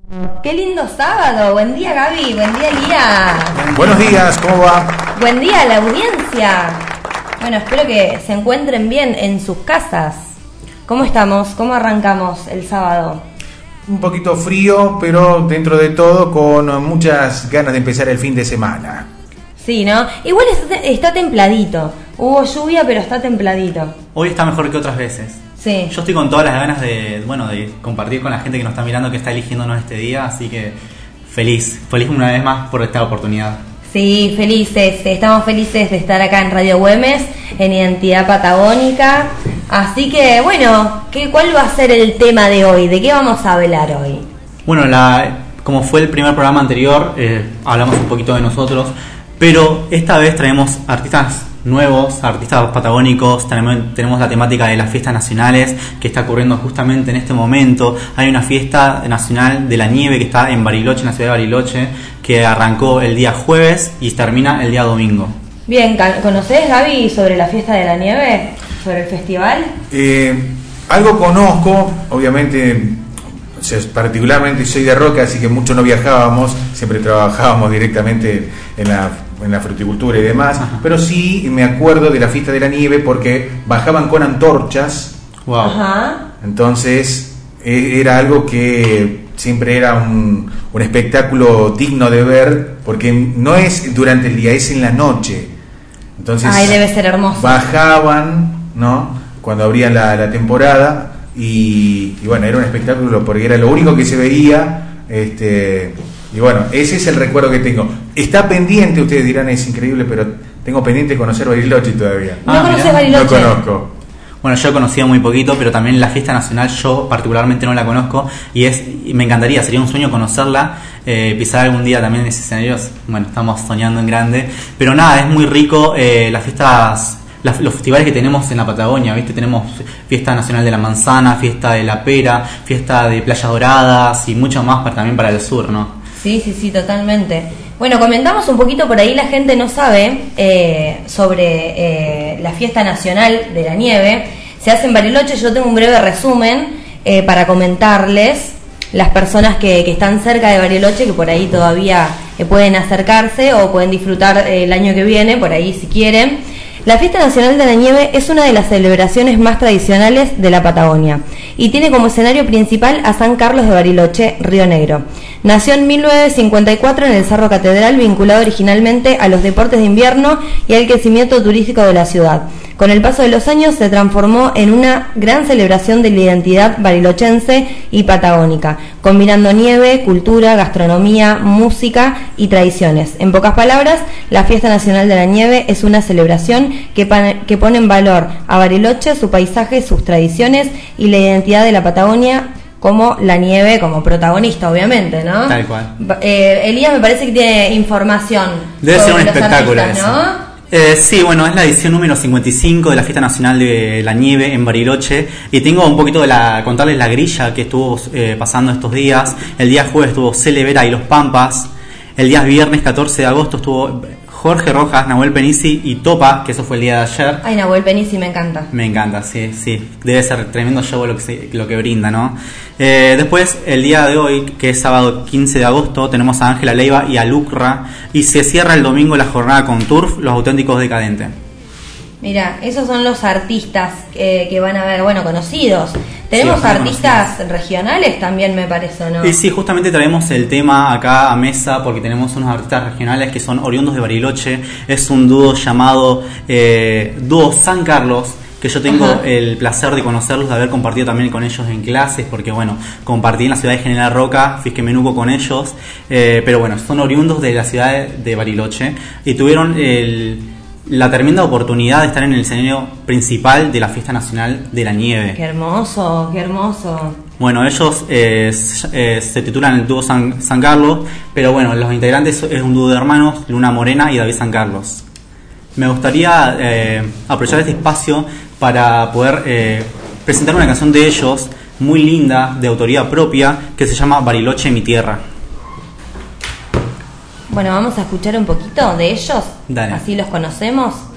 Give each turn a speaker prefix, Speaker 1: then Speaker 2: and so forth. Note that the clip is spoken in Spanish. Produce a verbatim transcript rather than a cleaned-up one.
Speaker 1: Qué lindo sábado, buen día Gaby, buen día Elías.
Speaker 2: Buenos días, ¿cómo va?
Speaker 1: Buen día a la audiencia. Bueno, espero que se encuentren bien en sus casas. ¿Cómo estamos? ¿Cómo arrancamos el sábado?
Speaker 2: Un poquito frío, pero dentro de todo con muchas ganas de empezar el fin de semana.
Speaker 1: Sí, ¿no? Igual está, está templadito. Hubo lluvia, pero está templadito.
Speaker 3: Hoy está mejor que otras veces.
Speaker 1: Sí.
Speaker 3: Yo estoy con todas las ganas de, bueno, de compartir con la gente que nos está mirando, que está eligiéndonos este día, así que feliz, feliz una vez más por esta oportunidad.
Speaker 1: Sí, felices, estamos felices de estar acá en Radio Güemes, en Identidad Patagónica. Así que, bueno, ¿qué, ¿cuál va a ser el tema de hoy? ¿De qué vamos a hablar hoy?
Speaker 3: Bueno, la, como fue el primer programa anterior, eh, hablamos un poquito de nosotros, pero esta vez traemos artistas nuevos, artistas patagónicos. Tenemos, tenemos la temática de las fiestas nacionales que está ocurriendo justamente en este momento. Hay una fiesta nacional de la nieve que está en Bariloche, en la ciudad de Bariloche, que arrancó el día jueves y termina el día domingo.
Speaker 1: Bien, ¿conocés, Gaby, sobre la fiesta de la nieve? ¿Sobre el festival?
Speaker 2: Eh, algo conozco, obviamente, o sea, particularmente soy de Roca, así que mucho no viajábamos, siempre trabajábamos directamente en la en la fruticultura y demás. Ajá. Pero sí me acuerdo de la fiesta de la nieve porque bajaban con antorchas.
Speaker 3: Wow.
Speaker 1: Ajá.
Speaker 2: Entonces era algo que siempre era un, un espectáculo digno de ver, porque no es durante el día, es en la noche. Entonces,
Speaker 1: ay, debe ser hermoso.
Speaker 2: Bajaban, ¿no?, cuando abrían la, la temporada y, y bueno, era un espectáculo porque era lo único que se veía. Este Y bueno, ese es el recuerdo que tengo. Está pendiente, ustedes dirán, es increíble, pero tengo pendiente conocer Bariloche todavía.
Speaker 1: ¿No ah, conoces Bariloche?
Speaker 2: No conozco.
Speaker 3: Bueno, yo conocía muy poquito, pero también la fiesta nacional yo particularmente no la conozco y es y me encantaría, sería un sueño conocerla, eh, pisar algún día también en esos escenarios. Bueno, estamos soñando en grande, pero nada, es muy rico eh, las fiestas, las, los festivales que tenemos en la Patagonia, ¿viste? Tenemos fiesta nacional de la manzana, fiesta de la pera, fiesta de playas doradas y mucho más para, también para el sur, ¿no?
Speaker 1: Sí, sí, sí, totalmente. Bueno, comentamos un poquito, por ahí la gente no sabe eh, sobre eh, la fiesta nacional de la nieve. Se hace en Bariloche. Yo tengo un breve resumen eh, para comentarles. Las personas que, que están cerca de Bariloche, que por ahí todavía eh, pueden acercarse o pueden disfrutar eh, el año que viene, por ahí si quieren. La Fiesta Nacional de la Nieve es una de las celebraciones más tradicionales de la Patagonia y tiene como escenario principal a San Carlos de Bariloche, Río Negro. Nació en mil novecientos cincuenta y cuatro en el Cerro Catedral, vinculado originalmente a los deportes de invierno y al crecimiento turístico de la ciudad. Con el paso de los años se transformó en una gran celebración de la identidad barilochense y patagónica, combinando nieve, cultura, gastronomía, música y tradiciones. En pocas palabras, la Fiesta Nacional de la Nieve es una celebración que, que pone en valor a Bariloche, su paisaje, sus tradiciones y la identidad de la Patagonia, como la nieve como protagonista, obviamente, ¿no?
Speaker 3: Tal cual.
Speaker 1: Eh, Elías me parece que tiene información.
Speaker 3: Debe ser un
Speaker 1: los
Speaker 3: espectáculo
Speaker 1: artistas,
Speaker 3: eso.
Speaker 1: ¿no?
Speaker 3: Eh, sí, bueno, es la edición número cincuenta y cinco de la Fiesta Nacional de la Nieve en Bariloche y tengo un poquito de la contarles la grilla que estuvo eh, pasando estos días. El día jueves estuvo Celebera y Los Pampas. El día viernes catorce de agosto estuvo Jorge Rojas, Nahuel Penisi y Topa, que eso fue el día de ayer.
Speaker 1: Ay, Nahuel Penisi me encanta.
Speaker 3: Me encanta, sí, sí. Debe ser tremendo show lo que, se, lo que brinda, ¿no? Eh, después, el día de hoy, que es sábado quince de agosto, tenemos a Ángela Leiva y a Lucra. Y se cierra el domingo la jornada con Turf, Los Auténticos Decadentes.
Speaker 1: Mira, esos son los artistas eh, que van a ver, bueno, conocidos. Tenemos sí, artistas conocidos regionales también, me parece, ¿no?
Speaker 3: Y sí, justamente traemos el tema acá a mesa porque tenemos unos artistas regionales que son oriundos de Bariloche. Es un dúo llamado eh, Dúo San Carlos, que yo tengo Ajá. el placer de conocerlos, de haber compartido también con ellos en clases, porque bueno, compartí en la ciudad de General Roca, Fisquemenuco con ellos, eh, pero bueno, son oriundos de la ciudad de, de Bariloche y tuvieron el... la tremenda oportunidad de estar en el escenario principal de la Fiesta Nacional de la Nieve.
Speaker 1: ¡Qué hermoso, qué hermoso!
Speaker 3: Bueno, ellos eh, eh, se titulan el dúo San, San Carlos, pero bueno, los integrantes es un dúo de hermanos, Luna Morena y David San Carlos. Me gustaría eh, aprovechar este espacio para poder eh, presentar una canción de ellos, muy linda, de autoría propia, que se llama Bariloche, mi tierra.
Speaker 1: Bueno, vamos a escuchar un poquito de ellos,
Speaker 3: Dale.
Speaker 1: Así los conocemos.